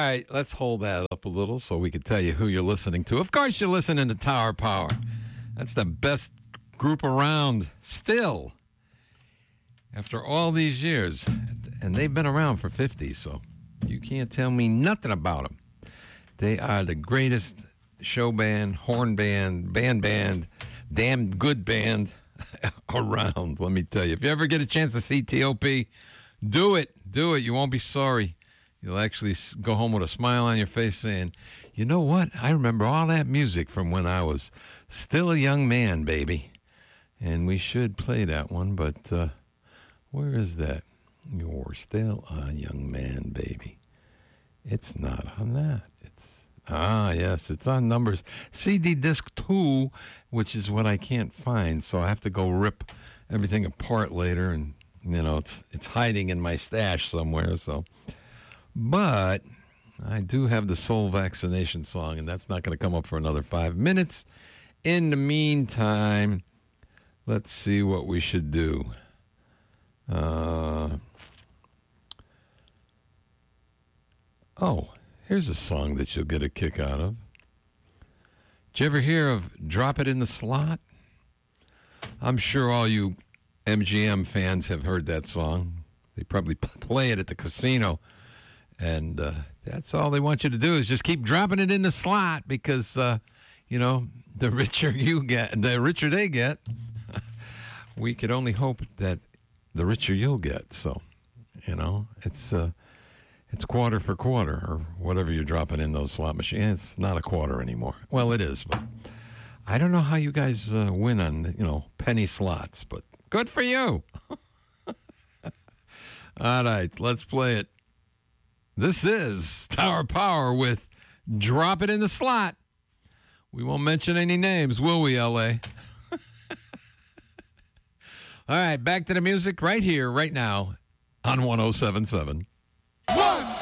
right, let's hold that up a little so we can tell you who you're listening to. Of course, you're listening to Tower Power. That's the best group around still after all these years. And they've been around for 50, so you can't tell me nothing about them. They are the greatest show band, horn band, damn good band around, let me tell you. If you ever get a chance to see T.O.P., do it. Do it. You won't be sorry. You'll actually go home with a smile on your face saying, you know what? I remember all that music from when I was still a young man, baby. And we should play that one, but where is that? You're still a young man, baby. It's not on that. Yes, it's on numbers. CD disc 2, which is what I can't find, so I have to go rip everything apart later, and, you know, it's hiding in my stash somewhere, so. But I do have the Soul Vaccination song, and that's not going to come up for another 5 minutes. In the meantime, let's see what we should do. Here's a song that you'll get a kick out of. Did you ever hear of Drop It in the Slot? I'm sure all you MGM fans have heard that song. They probably play it at the casino. And that's all they want you to do is just keep dropping it in the slot because, the richer you get, the richer they get. We could only hope that the richer you'll get. So, it's quarter for quarter or whatever you're dropping in those slot machines. It's not a quarter anymore. Well, it is, but I don't know how you guys win on, penny slots, but good for you. All right, let's play it. This is Tower Power with Drop It in the Slot. We won't mention any names, will we, L.A.? All right, back to the music right here, right now on 107.7. 1,